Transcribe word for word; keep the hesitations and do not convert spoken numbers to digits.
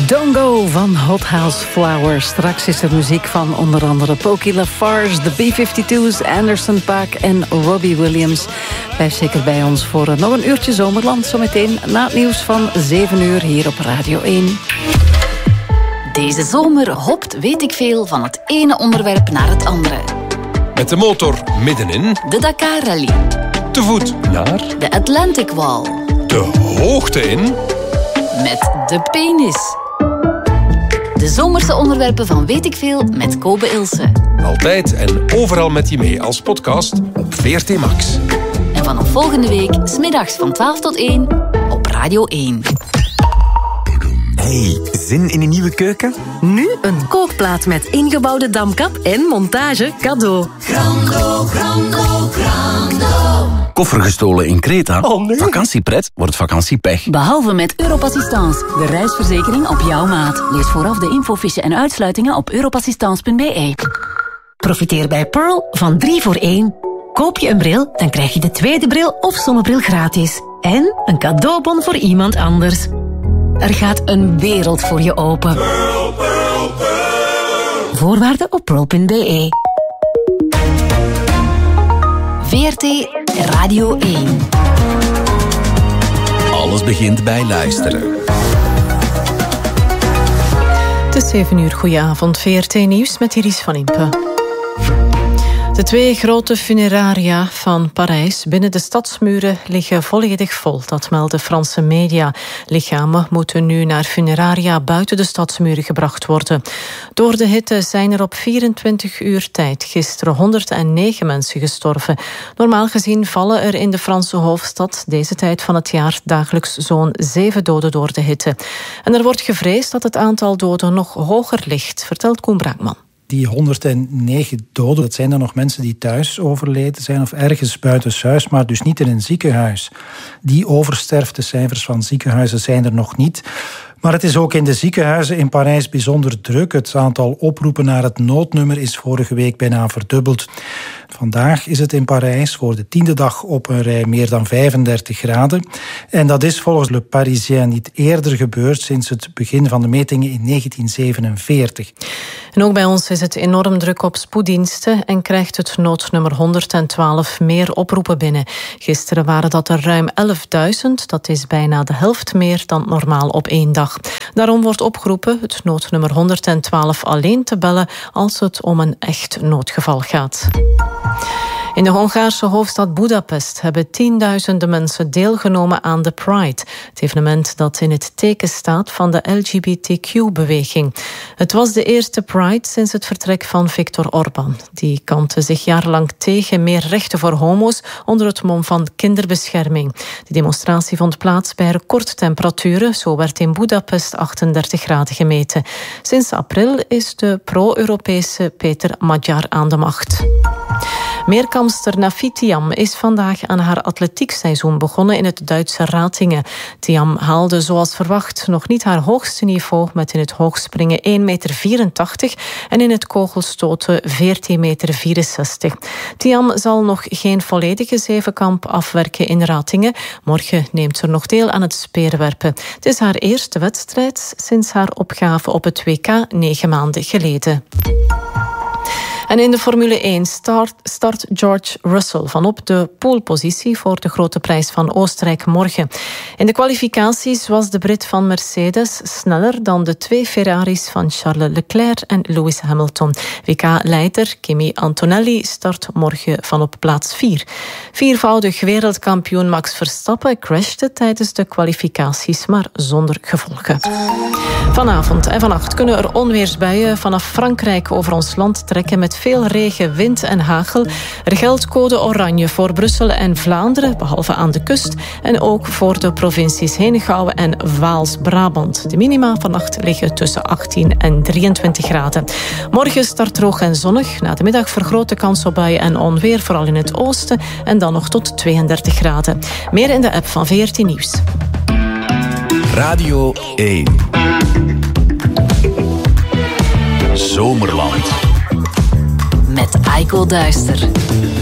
Don't Go van Hot House Flower. Straks is er muziek van onder andere Pokey Lafarge, de B vijfentwee's, Anderson .Paak en Robbie Williams. Blijf zeker bij ons voor nog een uurtje Zomerland. Zometeen na het nieuws van zeven uur hier op Radio één. Deze zomer hopt weet ik veel van het ene onderwerp naar het andere. Met de motor middenin. De Dakar Rally. Te voet naar. De Atlantic Wall. De hoogte in. Met de penis. De zomerse onderwerpen van Weet ik Veel met Kobe Ilse. Altijd en overal met je mee als podcast op V R T Max. En vanaf volgende week, 's middags van twaalf tot één, op Radio één. Hey, zin in een nieuwe keuken? Nu een kookplaat met ingebouwde damkap en montage cadeau. Grando, grando, grando. Koffer gestolen in Kreta? Oh nee. Vakantiepret wordt vakantiepech. Behalve met Europassistance, de reisverzekering op jouw maat. Lees vooraf de infofiche en uitsluitingen op europassistance punt b e. Profiteer bij Pearl van drie voor één. Koop je een bril, dan krijg je de tweede bril of zonnebril gratis. En een cadeaubon voor iemand anders. Er gaat een wereld voor je open. Pearl, Pearl, Pearl. Voorwaarden op pearl punt b e. V R T Radio één. Alles begint bij luisteren. Het is zeven uur, goedenavond. V R T Nieuws met Iris van Impe. De twee grote funeraria van Parijs binnen de stadsmuren liggen volledig vol. Dat melden Franse media. Lichamen moeten nu naar funeraria buiten de stadsmuren gebracht worden. Door de hitte zijn er op vierentwintig uur tijd gisteren honderdnegen mensen gestorven. Normaal gezien vallen er in de Franse hoofdstad deze tijd van het jaar dagelijks zo'n zeven doden door de hitte. En er wordt gevreesd dat het aantal doden nog hoger ligt, vertelt Koen Braakman. Die honderdnegen doden, dat zijn dan nog mensen die thuis overleden zijn of ergens buitenshuis, maar dus niet in een ziekenhuis. Die oversterftecijfers van ziekenhuizen zijn er nog niet. Maar het is ook in de ziekenhuizen in Parijs bijzonder druk. Het aantal oproepen naar het noodnummer is vorige week bijna verdubbeld. Vandaag is het in Parijs voor de tiende dag op een rij meer dan vijfendertig graden. En dat is volgens Le Parisien niet eerder gebeurd sinds het begin van de metingen in negentien zevenenveertig. En ook bij ons is het enorm druk op spoeddiensten en krijgt het noodnummer honderdtwaalf meer oproepen binnen. Gisteren waren dat er ruim elfduizend, dat is bijna de helft meer dan normaal op één dag. Daarom wordt opgeroepen het noodnummer honderdtwaalf alleen te bellen als het om een echt noodgeval gaat. In de Hongaarse hoofdstad Budapest hebben tienduizenden mensen deelgenomen aan de Pride. Het evenement dat in het teken staat van de L G B T Q-beweging. Het was de eerste Pride sinds het vertrek van Viktor Orbán. Die kantte zich jarenlang tegen meer rechten voor homo's onder het mom van kinderbescherming. De demonstratie vond plaats bij recordtemperaturen. Zo werd in Budapest achtendertig graden gemeten. Sinds april is de pro-Europese Peter Magyar aan de macht. Meerkamster Nafi Thiam is vandaag aan haar atletiekseizoen begonnen in het Duitse Ratingen. Thiam haalde zoals verwacht nog niet haar hoogste niveau met in het hoogspringen één meter vierentachtig en in het kogelstoten veertien meter vierenzestig. Thiam zal nog geen volledige zevenkamp afwerken in Ratingen. Morgen neemt ze nog deel aan het speerwerpen. Het is haar eerste wedstrijd sinds haar opgave op het W K negen maanden geleden. En in de Formule één start, start George Russell vanop de polepositie voor de Grote Prijs van Oostenrijk morgen. In de kwalificaties was de Brit van Mercedes sneller dan de twee Ferraris van Charles Leclerc en Lewis Hamilton. W K-leider Kimi Antonelli start morgen van op plaats vier. Viervoudig wereldkampioen Max Verstappen crashte tijdens de kwalificaties, maar zonder gevolgen. Vanavond en vannacht kunnen er onweersbuien vanaf Frankrijk over ons land trekken met veel regen, wind en hagel. Er geldt code oranje voor Brussel en Vlaanderen, behalve aan de kust, en ook voor de provincies Henegouwen en Waals-Brabant. De minima vannacht liggen tussen achttien en drieëntwintig graden. Morgen start droog en zonnig. Na de middag vergrote kans op buien en onweer, vooral in het oosten, en dan nog tot tweeëndertig graden. Meer in de app van V R T Nieuws. Radio één. Zomerland. Met Aiko Duister.